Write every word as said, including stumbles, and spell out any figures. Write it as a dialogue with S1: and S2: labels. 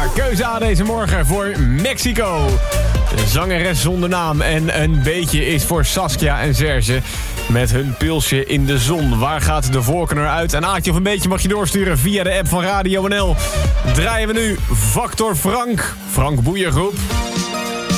S1: Keuze A deze morgen voor Mexico. Een zangeres zonder naam en een beetje is voor Saskia en Serge. Met hun pilsje in de zon. Waar gaat de voorkeur uit? Een aatje of een beetje mag je doorsturen via de app van Radio N L. Draaien we nu Factor Frank. Frank Boeiergroep.